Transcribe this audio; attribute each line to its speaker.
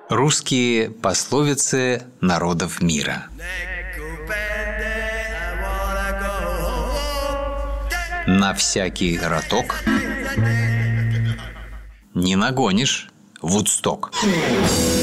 Speaker 1: Русские пословицы народов мира. На всякий роток не нагонишь Вудсток.